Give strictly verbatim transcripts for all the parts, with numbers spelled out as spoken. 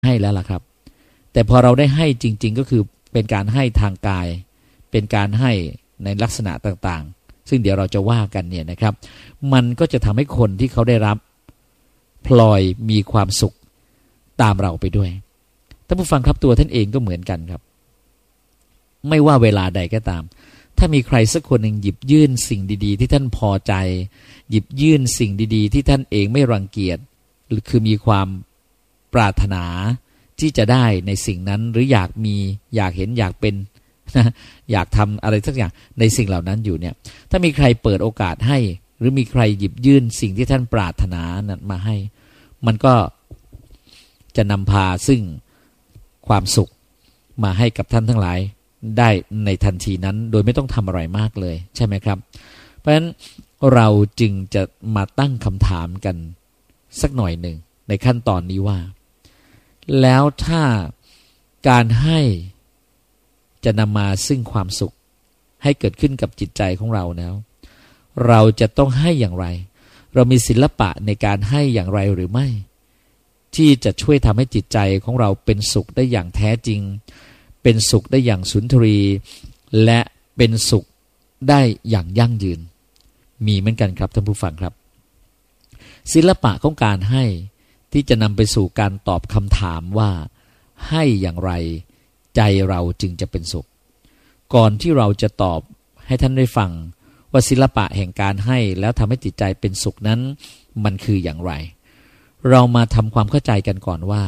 ให้แล้วล่ะครับแต่พอเราได้ให้จริงๆก็คือเป็นการให้ทางกายเป็นการให้ในลักษณะต่างๆซึ่งเดี๋ยวเราจะว่ากันเนี่ยนะครับมันก็จะทำให้คนที่เขาได้รับพลอยมีความสุขตามเราไปด้วยท่านผู้ฟังครับตัวท่านเองก็เหมือนกันครับไม่ว่าเวลาใดก็ตามถ้ามีใครสักคนหนึ่งหยิบยื่นสิ่งดีๆที่ท่านพอใจหยิบยื่นสิ่งดีๆที่ท่านเองไม่รังเกียจหรือคือมีความปรารถนาที่จะได้ในสิ่งนั้นหรืออยากมีอยากเห็นอยากเป็นนะอยากทำอะไรสักอย่างในสิ่งเหล่านั้นอยู่เนี่ยถ้ามีใครเปิดโอกาสให้หรือมีใครหยิบยื่นสิ่งที่ท่านปรารถนานั้นมาให้มันก็จะนำพาซึ่งความสุขมาให้กับท่านทั้งหลายได้ในทันทีนั้นโดยไม่ต้องทำอะไรมากเลยใช่ไหมครับเพราะฉะนั้นเราจึงจะมาตั้งคำถามกันสักหน่อยหนึ่งในขั้นตอนนี้ว่าแล้วถ้าการให้จะนำมาซึ่งความสุขให้เกิดขึ้นกับจิตใจของเราแล้วเราจะต้องให้อย่างไรเรามีศิลปะในการให้อย่างไรหรือไม่ที่จะช่วยทำให้จิตใจของเราเป็นสุขได้อย่างแท้จริงเป็นสุขได้อย่างสุนทรีและเป็นสุขได้อย่างยั่งยืนมีเหมือนกันครับท่านผู้ฟังครับศิลปะของการให้ที่จะนำไปสู่การตอบคำถามว่าให้อย่างไรใจเราจึงจะเป็นสุขก่อนที่เราจะตอบให้ท่านได้ฟังว่าศิลปะแห่งการให้แล้วทำให้จิตใจเป็นสุขนั้นมันคืออย่างไรเรามาทำความเข้าใจกันก่อนว่า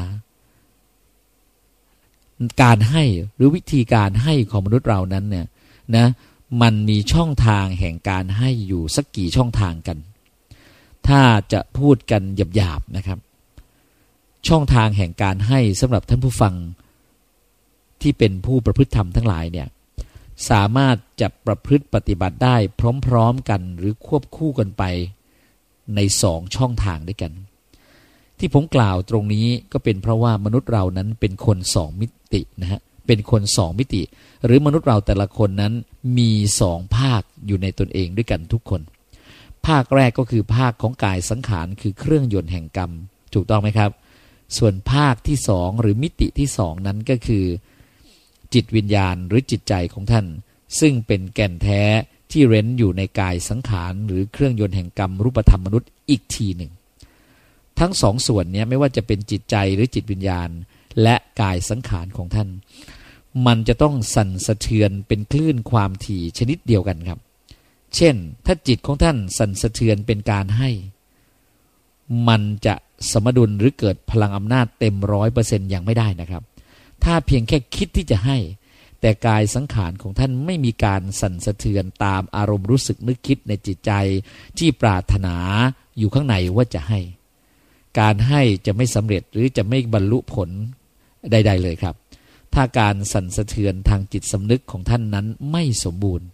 การให้หรือวิธีการให้ของมนุษย์เรานั้นเนี่ยนะมันมีช่องทางแห่งการให้อยู่สักกี่ช่องทางกันถ้าจะพูดกันหยาบๆนะครับช่องทางแห่งการให้สำหรับท่านผู้ฟังที่เป็นผู้ประพฤติธรรมทั้งหลายเนี่ยสามารถจะประพฤติปฏิบัติได้พร้อมๆกันหรือควบคู่กันไปในสองช่องทางด้วยกันที่ผมกล่าวตรงนี้ก็เป็นเพราะว่ามนุษย์เรานั้นเป็นคนสองมิตินะฮะเป็นคนสองมิติหรือมนุษย์เราแต่ละคนนั้นมีสองภาคอยู่ในตนเองด้วยกันทุกคนภาคแรกก็คือภาคของกายสังขารคือเครื่องยนต์แห่งกรรมถูกต้องไหมครับส่วนภาคที่สองหรือมิติที่สองนั้นก็คือจิตวิญญาณหรือจิตใจของท่านซึ่งเป็นแก่นแท้ที่เร้นอยู่ในกายสังขารหรือเครื่องยนต์แห่งกรรมรูปธรรมมนุษย์อีกทีหนึ่งทั้งสองส่วนนี้ไม่ว่าจะเป็นจิตใจหรือจิตวิญญาณและกายสังขารของท่านมันจะต้องสั่นสะเทือนเป็นคลื่นความถี่ชนิดเดียวกันครับเช่นถ้าจิตของท่านสั่นสะเทือนเป็นการให้มันจะสมดุลหรือเกิดพลังอำนาจเต็มร้อยเปอร์เซ็นต์ยังไม่ได้นะครับถ้าเพียงแค่คิดที่จะให้แต่กายสังขารของท่านไม่มีการสั่นสะเทือนตามอารมณ์รู้สึกนึกคิดในจิตใจที่ปรารถนาอยู่ข้างในว่าจะให้การให้จะไม่สำเร็จหรือจะไม่บรรลุผลใดๆเลยครับถ้าการสั่นสะเทือนทางจิตสำนึกของท่านนั้นไม่สมบูรณ์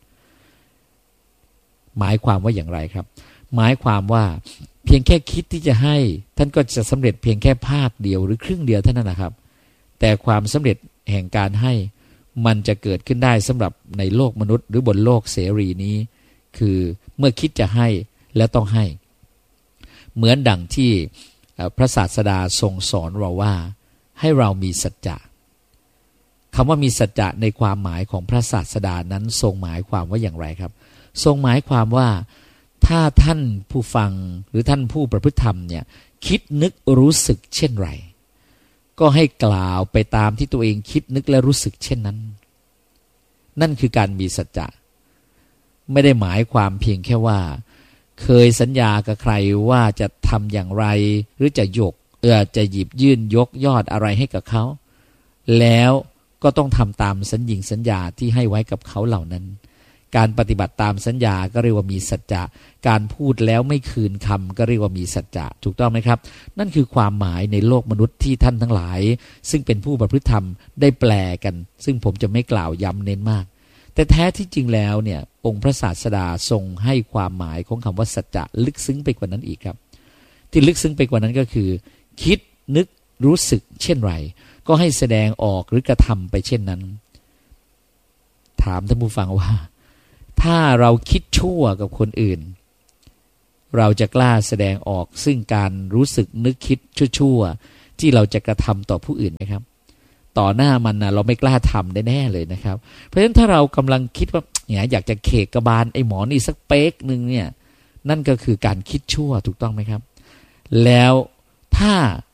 หมายความว่าอย่างไรครับหมายความว่าเพียงแค่คิดที่จะให้ท่านก็จะสำเร็จเพียงแค่ภาคเดียวหรือครึ่งเดียวเท่านั้นนะครับแต่ความสำเร็จแห่งการให้มันจะเกิดขึ้นได้สำหรับในโลกมนุษย์หรือบนโลกเสรีนี้คือเมื่อคิดจะให้แล้วต้องให้เหมือนดังที่พระศาสดาทรงสอนเราว่าให้เรามีสัจจะคำว่ามีสัจจะในความหมายของพระศาสดานั้นทรงหมายความว่าอย่างไรครับทรงหมายความว่าถ้าท่านผู้ฟังหรือท่านผู้ประพฤติธรรมเนี่ยคิดนึกรู้สึกเช่นไรก็ให้กล่าวไปตามที่ตัวเองคิดนึกและรู้สึกเช่นนั้นนั่นคือการมีสัจจะไม่ได้หมายความเพียงแค่ว่าเคยสัญญากับใครว่าจะทำอย่างไรหรือจะยกเออจะหยิบยื่นยกยอดอะไรให้กับเขาแล้วก็ต้องทำตามสัญญิงสัญญาที่ให้ไว้กับเขาเหล่านั้นการปฏิบัติตามสัญญาก็เรียกว่ามีสัจจะการพูดแล้วไม่คืนคำก็เรียกว่ามีสัจจะถูกต้องไหมครับนั่นคือความหมายในโลกมนุษย์ที่ท่านทั้งหลายซึ่งเป็นผู้ประพฤติธรรมได้แปลกันซึ่งผมจะไม่กล่าวย้ำเน้นมากแต่แท้ที่จริงแล้วเนี่ยองค์พระศาสดาทรงให้ความหมายของคำว่าสัจจะลึกซึ้งไปกว่านั้นอีกครับที่ลึกซึ้งไปกว่านั้นก็คือคิดนึกรู้สึกเช่นไรก็ให้แสดงออกหรือกระทำไปเช่นนั้นถามท่านผู้ฟังว่าถ้าเราคิดชั่วกับคนอื่นเราจะกล้าแสดงออกซึ่งการรู้สึกนึกคิดชั่วๆที่เราจะกระทำต่อผู้อื่นไหมครับต่อหน้ามันนะเราไม่กล้าทำแน่ๆเลยนะครับเพราะฉะนั้นถ้าเรากำลังคิดว่าเนี่ยอยากจะเคกบาลไอ้หมอนี่สักเป๊กนึงเนี่ยนั่นก็คือการคิดชั่วถูกต้องไหมครับแล้วถ้า